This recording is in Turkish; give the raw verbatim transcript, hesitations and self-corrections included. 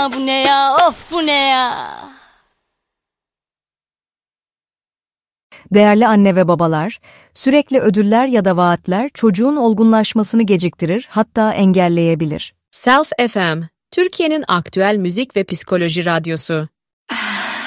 ya, bu ne ya, of bu ne ya. Değerli anne ve babalar, sürekli ödüller ya da vaatler çocuğun olgunlaşmasını geciktirir, hatta engelleyebilir. Self F M, Türkiye'nin aktüel müzik ve psikoloji radyosu.